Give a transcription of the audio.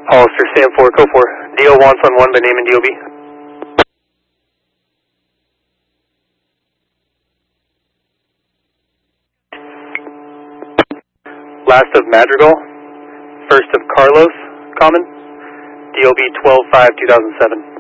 Hollister, Sam 4, code 4. DO wants on 1 by name and DOB. Last of Madrigal, first of Carlos, common, DOB 12-5-2007.